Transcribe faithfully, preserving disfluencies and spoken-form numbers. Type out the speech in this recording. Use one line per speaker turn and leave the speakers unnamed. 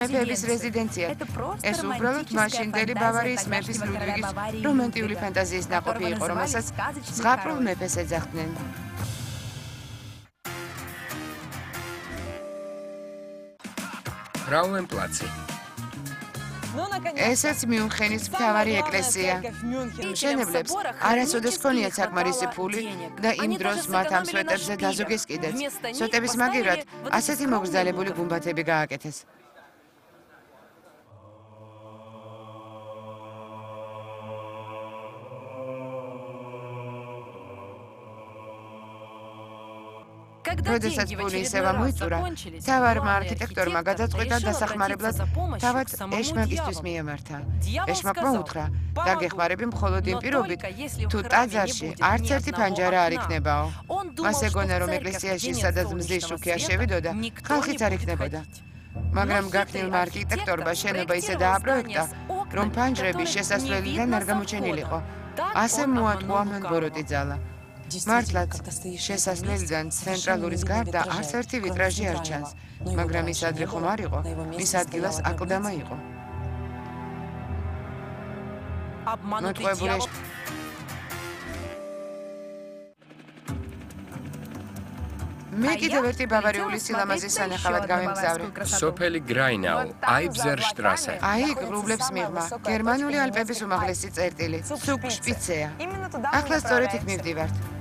მეფეების რეზიდენცია. ეს უბრალოდ მაშინდელი ბავარიის მეფის ლუდვიგის რომანტიული ფანტაზიის ნაყოფი იყო, რომელსაც ზღაპრულ მეფეს ეძახდნენ.
Frauenplatz.
ესეც მიუნხენის მთავარი ეკლესია. მშენებლებს არასოდეს ჰქონიათ საკმარისი ფული და იმ დროს მათ ამ სვეტებზე დაზოგეს კიდეც. სვეტების მაგივრად ასეთი მოგრძალებული გუმბათები გააკეთეს. როდესაც ფული ისევ ამოიწურა, მთავარმა არქიტექტორმა გადაწყვიტა დასახმარებლად თავად ეშმაკისთვის მიემართა. ეშმაკმა უთხრა, დაგეხმარები მხოლოდ იმ პირობით, თუ ტაძარში არც ერთი ფანჯარა არ იქნებაო. მას ეგონა, რომ ეკლესიაში სადაც მზის შუქი არ შევიდოდა, ხალხიც არ იქნებოდა. მაგრამ გაქნილმა არქიტექტორმა შენობა ისე დააპროექტა, რომ ფანჯრები შესასვლელიდან არ გამოჩენილიყო. ასე მოატყუა მან ბოროტი ძალა. მართლაც, შესასვლელიდან ცენტრალურის გარდა არც ერთი ვიტრაჟი არ ჩანს, მაგრამ ის ადრე ხომ არ იყო, მის ადგილას აკლდამა იყო. მოტყუებული მე კიდევ ერთი ბავარიული სილამაზის სანახავად გამემგზავრე.
სოფელი გრაინაუ, აიბზერშტრასე.
აი, გრუბლებს მიღმა, გერმანული ალპების უმაღლესი წერტილი, ცუგშპიცეა. ახლა სწორედ იქ მივდივართ.